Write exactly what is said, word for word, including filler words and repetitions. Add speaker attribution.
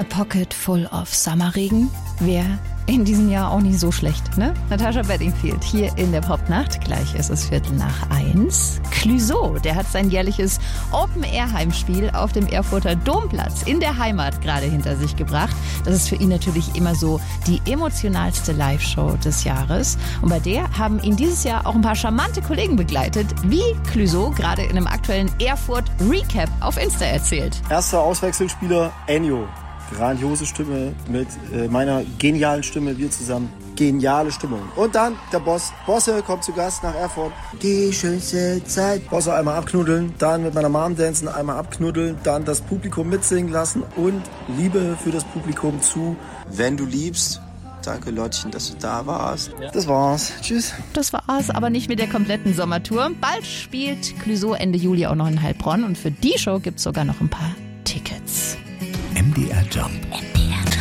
Speaker 1: A Pocket Full of Summerregen wäre in diesem Jahr auch nicht so schlecht, ne? Natascha Bedingfield hier in der Popnacht. Gleich ist es Viertel nach eins. Clouseau, der hat sein jährliches Open-Air-Heimspiel auf dem Erfurter Domplatz in der Heimat gerade hinter sich gebracht. Das ist für ihn natürlich immer so die emotionalste Live-Show des Jahres. Und bei der haben ihn dieses Jahr auch ein paar charmante Kollegen begleitet, wie Clouseau gerade in einem aktuellen Erfurt-Recap auf Insta erzählt.
Speaker 2: Erster Auswechselspieler, Ennio. Grandiose Stimme mit äh, meiner genialen Stimme, wir zusammen. Geniale Stimmung. Und dann der Boss. Bosse kommt zu Gast nach Erfurt. Die schönste Zeit. Bosse einmal abknuddeln, dann mit meiner Mom dancen, einmal abknuddeln, dann das Publikum mitsingen lassen und Liebe für das Publikum zu.
Speaker 3: Wenn du liebst. Danke, Lottchen, dass du da warst.
Speaker 2: Ja. Das war's. Tschüss.
Speaker 1: Das war's, aber nicht mit der kompletten Sommertour. Bald spielt Clouseau Ende Juli auch noch in Heilbronn und für die Show gibt's sogar noch ein paar Tickets.
Speaker 4: M D R Jump.